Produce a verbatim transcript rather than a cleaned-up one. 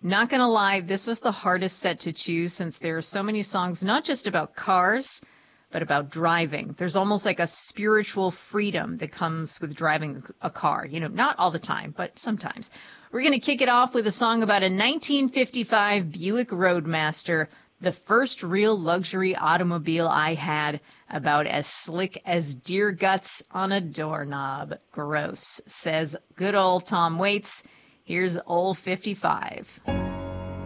Not gonna lie, this was the hardest set to choose since there are so many songs not just about cars, but about driving. There's almost like a spiritual freedom that comes with driving a car. You know, not all the time, but sometimes. We're gonna kick it off with a song about a nineteen fifty-five Buick Roadmaster, the first real luxury automobile I had, about as slick as deer guts on a doorknob. Gross, says good old Tom Waits. Here's Old fifty-five.